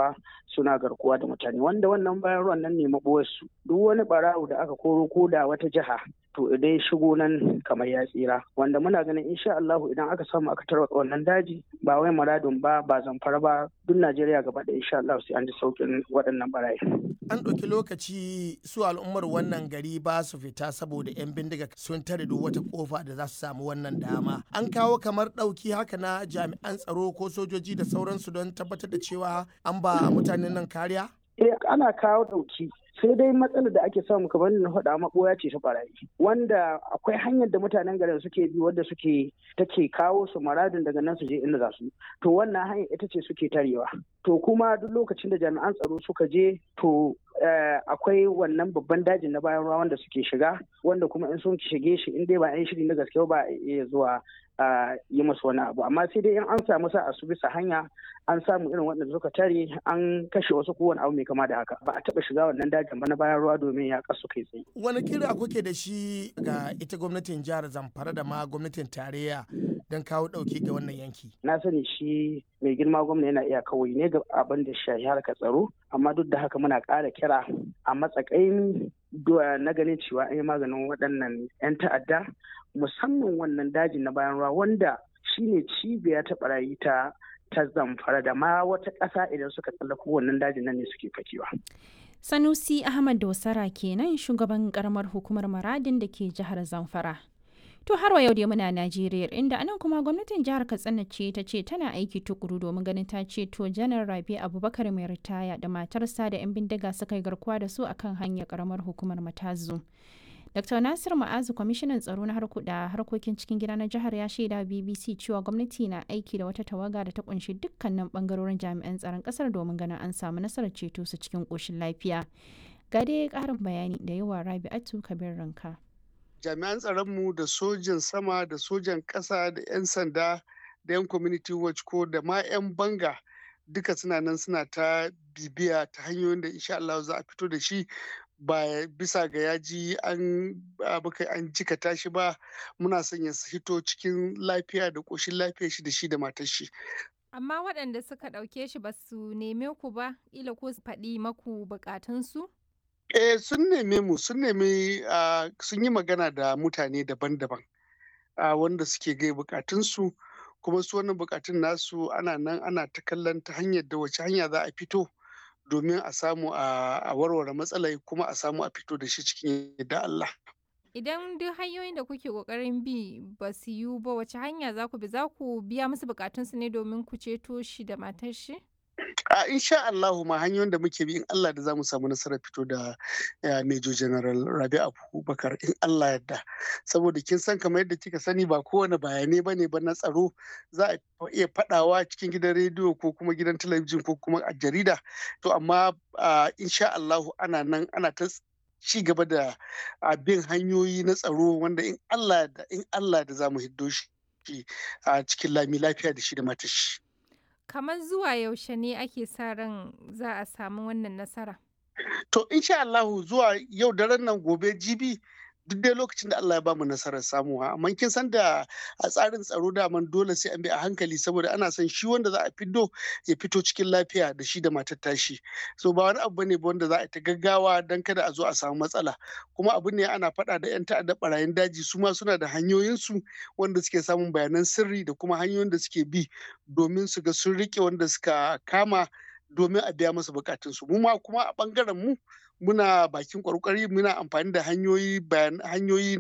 ruwa suna garkuwa da mutane, wanda wannan bayan ruwan nan ne maɓoyarsu. Duk wani ɓarawo da aka koro ko da wata jiha to idan ya shigo nan kamar ya tsira, wanda muna ganin insha Allahu idan aka samu aka tarwatsa wannan daji ba wai Maradun ba Zamfara ba duk Najeriya gaba da insha Allahu sai an ji saukin waɗannan barayi. An ɗauki lokaci su al'ummar wannan gari ba su fita saboda 'yan bindiga sun tare duk wata kofa da za su samu wannan dama. An kawo kamar ɗauki haka na jami'an tsaro ko sojoji da sauransu don tabbatar da cewa an ba mutanen nan kariya? Ana kawo ɗauki. Sai dai matsalar da ake samu kamar na faɗa maɓoya ce ta ɓarayi, wanda akwai hanyar da mutanen garin suke bi wadda take kawo su Maradun daga nan su je inda za su. To wannan hanyar ita ce suke tarewa. To kuma duk lokacin da jami'an tsaro suka je to akwai wannan babban dajin na bayan ruwa wanda suke shiga, wanda kuma in sun shige shi in dai ba yan shiri na gaske ba iya zuwa yi musu wani abu. Amma sai dai in an samu sa'a su bisa hanya an samu irin waɗanda suka tare an kashe wasu kowane abu mai kama da haka. Ba a taɓa shiga wannan dajin ba na bayan ruwa domin ya kasu kai tsaye. Wani kira kuke da shi ga ita gwamnatin jihar Zamfara da ma gwamnatin tarayya don kawo ɗauki ga wannan yanki? Na sani shi mai girma gwamna yana iya kawai ne ga abin da shahi harkar tsaro, amma duk da haka muna ƙara kira a matsakain na ganin cewa an yi maganin waɗannan 'yan ta'adda, musamman wannan dajin na bayan ruwa wanda shine cibiya ta barayi ta Zamfara da ma wata ƙasa idan suka tsallako wannan dajin nan ne suke fakewa. Sanusi Ahmad Dosara kenan shugaban karamar hukumar Maradin da ke jihar Zamfara. To har wa yau dai muna Najeriya inda anan kuma gwamnatin jihar Katsina ce ta ce tana aiki tukuru domin ganin ta ceto Janar Rabi Abubakar mai ritaya da matarsa da 'yan bindiga suka yi garkuwa da su akan hanyar karamar hukumar Matazu. Dr. Nasir Ma'azu, kwamishinan tsaro na harkokin cikin gida na jihar ya shaida BBC cewa gwamnati na aiki da wata tawaga da ta kunshi dukkanin bangarorin jami'an tsaron kasar domin ganin an samu nasarar ceto su cikin koshin lafiya. Ga dai karin bayani da yawa Rabi'atu Kabir Ranka. Jami'an tsaronmu da sojan sama da sojan ƙasa da 'yan sanda da 'yan community watch ko da ma 'yan banga duka suna nan suna ta bibiya ta hanyoyin da insha Allah za a fito da shi ba bisa ga yaji an jikata shi ba. Muna son ya hito cikin lafiya da ƙoshin lafiya shi da shi da matar shi. Amma waɗanda suka ɗauke shi ba su neme ku ba, ila ko su faɗi maku buƙatunsu? Sun neme mu, sun yi magana da mutane daban-daban wanda suke gai buƙatunsu, kuma su wannan buƙatun nasu ana nan ana ta kallon ta hanyar da wace hanya za a fito domin a samu a warware matsalai kuma a samu a fito da shi cikin yadda Allah. Idan duk hanyoyin da kuke ƙoƙarin bi ba su yiwu ba, wace hanya za ku bi? Za ku biya musu buƙatunsu ne domin ku ceto shi da matar shi? Insha Allahu ma hanyoyin da muke bi in Allah da za mu samu nasarar fito da Major General Rabi Abubakar in Allah yadda. Saboda kin san kamar yadda kika sani ba kowane bayanai bane ba na tsaro za a iya faɗawa cikin gidan rediyo ko kuma gidan talabijin ko kuma a jarida. To amma insha Allahu ana nan ana ta ci gaba da bin hanyoyi na tsaro wanda in Allah da za mu hiddo shi a cikin lami lafiya da shi da matashi. Kamar zuwa yaushe ne ake sa ran za a samu wannan nasara? To insha Allahu zuwa yau daren nan gobe jibi duk dai lokacin da Allah ya bamu nasarar samuwa. Amma kin san da a tsarin tsaro daman dole sai an bi a hankali saboda ana son shi wanda za a fiddo ya fito cikin lafiya da shi da matar tashi. So ba wani abu bane wanda za a ta gaggawa dan kada a zo a samu matsala. Kuma abu ne ana faɗa da 'yan ta'adda barayin daji su ma suna da hanyoyinsu wanda suke samun bayanan sirri da kuma hanyoyin da suke bi domin su ga sun rike wanda suka kama domin a biya musu bukatunsu. Mu ma kuma a bangaren mu muna bakin ƙwarƙwari muna amfani da hanyoyi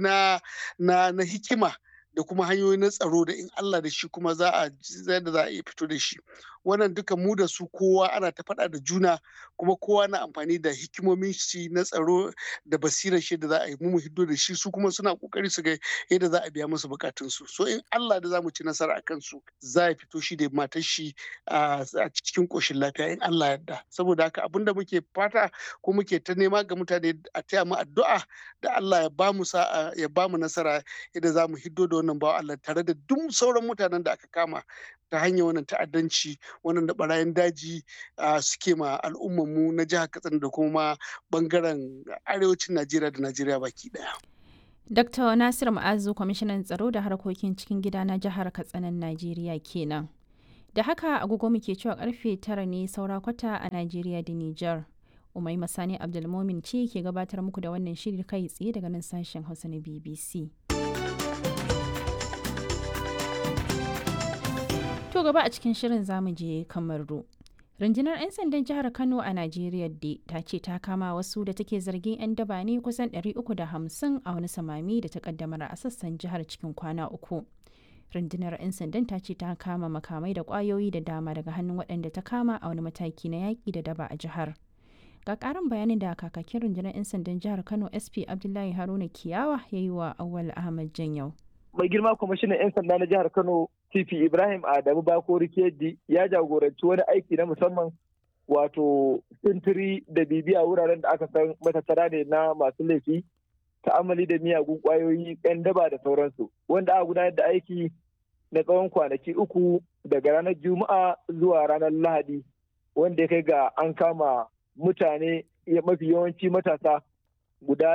na hikima da kuma hanyoyi na tsaro da in Allah da shi kuma za a iya fito da shi. Wannan duka mu da su kowa ana ta faɗa da juna kuma kowa na amfani da hikimomin shi na tsaro da basirar shi da za a yi mu hiddo da shi, su kuma suna kokari su ga yadda za a biya musu bukatunsu. So in Allah da za mu ci nasara a kansu za a fito shi da matar shi a cikin koshin lafiya in Allah yarda. Saboda haka abin da muke fata ko muke ta nema ga mutane a taya mu addu'a da Allah ya ba mu sa'a ya ba mu nasara yadda za mu hiddo da wannan bawa Allah tare da duk sauran mutanen da aka kama ta hanyar wannan ta'addanci wannan da barayin daji suke ma al'ummarmu na jihar Katsina da kuma bangaren arewacin Najeriya da Najeriya baki daya. Dr. Nasir Ma'azu, kwamishinan tsaro da harkokin cikin gida na jihar Katsinan Najeriya kenan. Da haka agogo muke cewa karfe 9 ne saura kwata a Najeriya da Nijar. Umai Masani Abdulmomin ce ke gabatar muku da wannan shiri kai tsaye daga nan sashen Hausa na BBC. To gaba a cikin shirin zamu je Kamaru. Rundunar 'yan sandan jihar Kano a Najeriya ta ce ta kama wasu da take zargin 'yan daba ne kusan 350 a wani samami da ta kaddamar a sassan jihar cikin kwana 3. Rundunar 'yan sandan ta ce ta kama makamai da kwayoyi da dama daga hannun waɗanda ta kama a wani mataki na yaƙi da daba a jihar. Ga ƙarin bayanin da kakakin rundunar 'yan sandan jihar Kano SP Abdullahi Haruna Kiyawa ya yi wa Awal Ahmad Janyau. Mai girma kwamishinan 'yan sanda na jihar Kano CP Ibrahim Adamu Bakori Kedi ya jagoranci wani aiki na musamman wato sintiri da bibiya wuraren da aka san matattara ne na masu laifi ta'amali da miyagun kwayoyi 'yan daba da sauransu wanda aka gudanar da aiki na tsawon kwanaki 3 daga ranar Juma'a zuwa ranar Lahadi wanda ya kai ga an kama mutane mafi yawanci matasa guda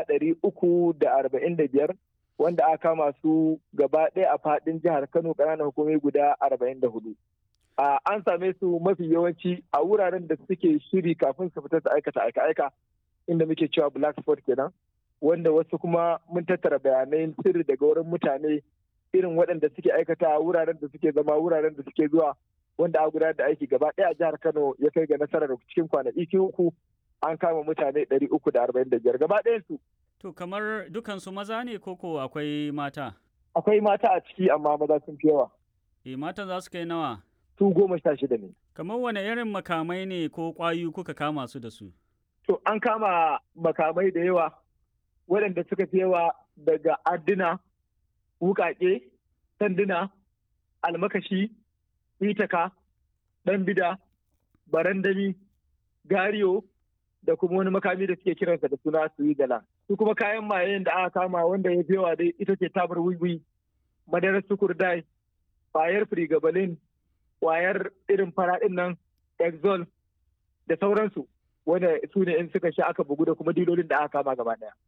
345 wanda aka kama su gaba ɗaya a faɗin jihar Kano ƙananan hukumomi guda 44. An same su mafi yawanci a wuraren da suke shiri kafin su fita su aikata aika-aika inda muke cewa black spot kenan, wanda wasu kuma mun tattara bayanai sirri daga wurin mutane irin waɗanda suke aikata wuraren da suke zama wuraren da suke zuwa wanda a gudanar da aiki gaba ɗaya a jihar Kano ya kai ga nasarar cikin kwanaki 3 an kama mutane 345 gaba ɗayan su. To kamar dukansu maza ne koko akwai mata? Akwai mata a ciki amma maza sun fi yawa. Matan za su kai nawa? Su 16 ne. Kamar wane irin makamai ne ko ƙwayoyi kuka kama su da su? To an kama makamai da yawa waɗanda suka fi yawa daga adduna, wuƙaƙe, sanduna, almakashi, itaka, ɗan bida, barandami, gariyo da kuma wani makami da suke kiransa da suna suigala. Su kuma kayan mayen da aka kama wanda ya fi yawa dai ita ce tabar wiwi, madarar sukurdai, kwayar frigabalin, kwayar irin faraɗin nan, exol da sauransu wanda su ne in suka sha aka bugu da kuma dilolin da aka kama gaba ɗaya.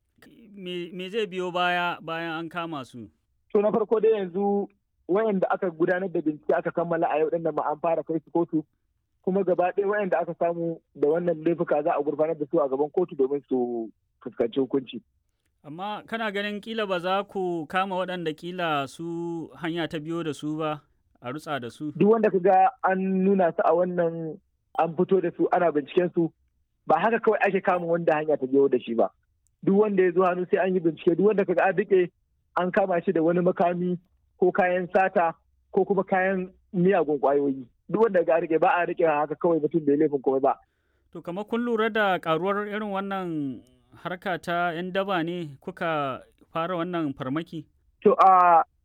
Me zai biyo bayan an kama su? To na farko dai yanzu wayanda aka gudanar da bincike aka kammala a yau ɗin nan ma an fara kai su kotu kuma gaba ɗaya wayanda aka samu da wannan laifuka za a gurfanar da su a gaban kotu domin su fuskanci hukunci. Amma kana ganin kila ba za ku kama waɗanda kila su hanya ta biyo da su ba a rutsa da su? Duk wanda ka ga an nuna su a wannan an fito da su ana binciken su ba haka kawai ake kama wanda hanya ta biyo da shi ba. Duk wanda ya zo hannu sai an yi bincike, duk wanda ka ga an riƙe an kama shi da wani makami ko kayan sata ko kuma kayan miyagun ƙwayoyi. Duk wanda ga rike ba a rike haka kawai mutum bai laifin komai ba. To kamar kun lura da karuwar irin wannan harka ta 'yan daba ne kuka fara wannan farmaki? To